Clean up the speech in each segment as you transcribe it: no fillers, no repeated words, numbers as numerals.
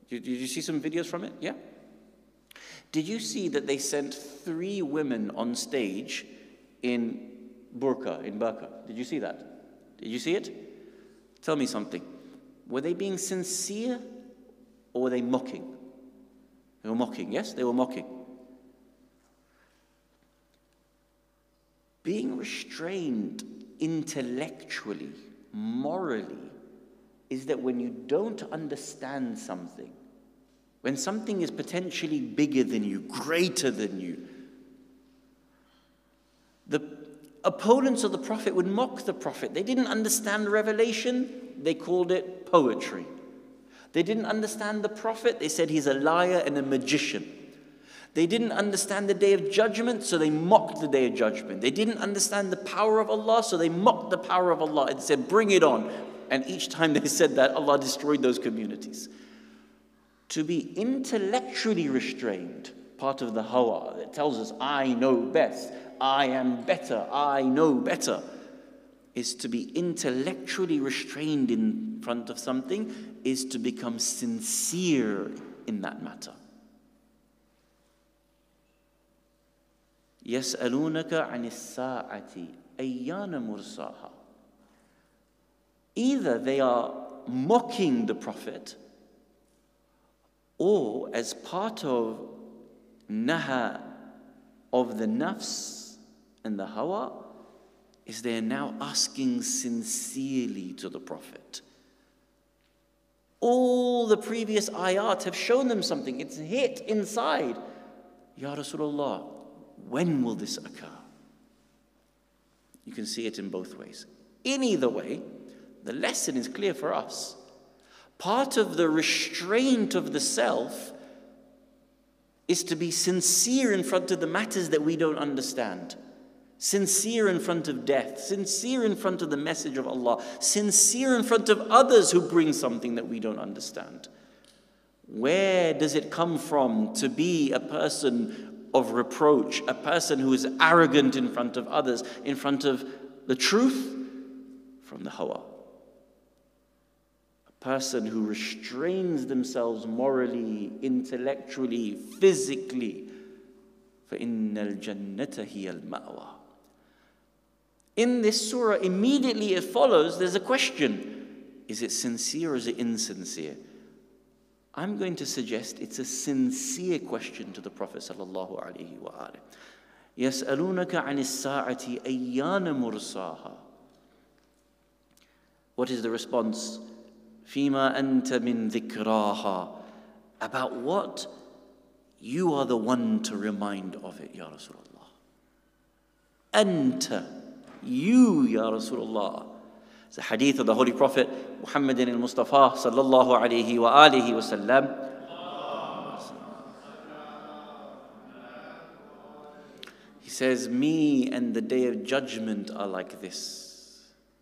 Did you see some videos from it? Yeah? Did you see that they sent 3 women on stage in burqa? Did you see that? Did you see it? Tell me something. Were they being sincere or were they mocking? They were mocking, yes? They were mocking. Being restrained intellectually, morally, is that when you don't understand something, when something is potentially bigger than you, greater than you, the opponents of the Prophet would mock the Prophet. They didn't understand revelation, they called it poetry. They didn't understand the Prophet, they said he's a liar and a magician. They didn't understand the Day of Judgment, so they mocked the Day of Judgment. They didn't understand the power of Allah, so they mocked the power of Allah and said, bring it on. And each time they said that, Allah destroyed those communities. To be intellectually restrained, part of the hawa that tells us, I know best, I am better, I know better, is to be intellectually restrained in front of something, is to become sincere in that matter. يَسْأَلُونَكَ عَنِ السَّاعَةِ أَيَّانَ مُرْسَاهَا. Either they are mocking the Prophet, or as part of naha of the nafs and the hawa, is they are now asking sincerely to the Prophet. All the previous ayat have shown them something. It's hit inside. Ya Rasulullah, when will this occur? You can see it in both ways. In either way, the lesson is clear for us. Part of the restraint of the self is to be sincere in front of the matters that we don't understand. Sincere in front of death. Sincere in front of the message of Allah. Sincere in front of others who bring something that we don't understand. Where does it come from to be a person of reproach, a person who is arrogant in front of others, in front of the truth? From the hawa. A person who restrains themselves morally, intellectually, physically. فَإِنَّ الْجَنَّةَ هِيَ الْمَأْوَى. In this surah, immediately it follows, there's a question. Is it sincere or is it insincere? I'm going to suggest it's a sincere question to the Prophet sallallahu alaihi wa alihi. يَسْأَلُونَكَ عَنِ السَّاعَةِ أَيَّانَ مُرْسَاهَا. What is the response? فِيمَا أَنْتَ مِنْ ذِكْرَاهَا. About what? You are the one to remind of it, Ya Rasulullah. Anta, you, Ya Rasulullah. It's a hadith of the Holy Prophet Muhammadin al-Mustafa sallallahu alayhi wa alihi wa sallam. He says, me and the Day of Judgment are like this.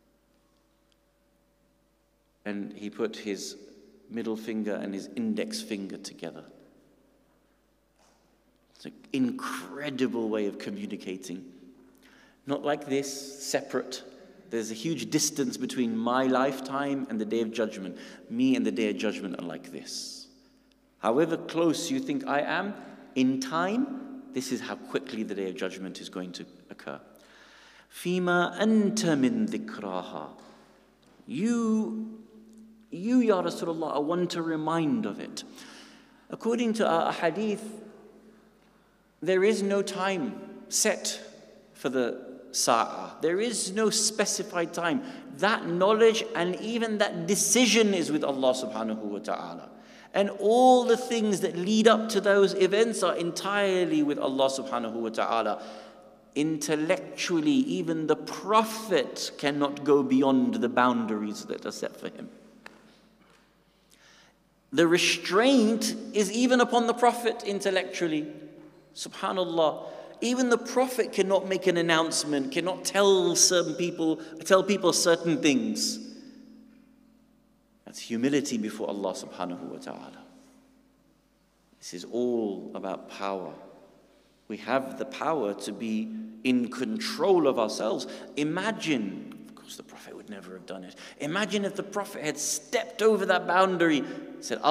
And he put his middle finger and his index finger together. It's an incredible way of communicating. Not like this, separate. There's a huge distance between my lifetime and the Day of Judgment. Me and the Day of Judgment are like this. However close you think I am, in time, this is how quickly the Day of Judgment is going to occur. فِيمَا أَنْتَ مِنْ ذِكْرَاهَا. You, Ya Rasulullah, are one to remind of it. According to our hadith, there is no time set for the Sa'ah. There is no specified time. That knowledge and even that decision is with Allah subhanahu wa ta'ala. And all the things that lead up to those events are entirely with Allah subhanahu wa ta'ala. Intellectually, even the Prophet cannot go beyond the boundaries that are set for him. The restraint is even upon the Prophet intellectually. Subhanallah. Even the Prophet cannot make an announcement, cannot tell people certain things. That's humility before Allah subhanahu wa ta'ala. This is all about power. We have the power to be in control of ourselves. Imagine, of course the Prophet would never have done it. Imagine if the Prophet had stepped over that boundary, said,